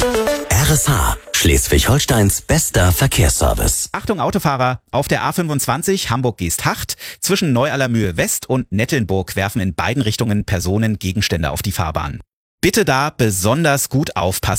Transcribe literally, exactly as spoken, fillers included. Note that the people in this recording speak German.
R S H, Schleswig-Holsteins bester Verkehrsservice. Achtung Autofahrer, auf der A fünfundzwanzig Hamburg-Geesthacht zwischen Neu-Allermühe West und Nettelnburg werfen in beiden Richtungen Personen Gegenstände auf die Fahrbahn. Bitte da besonders gut aufpassen.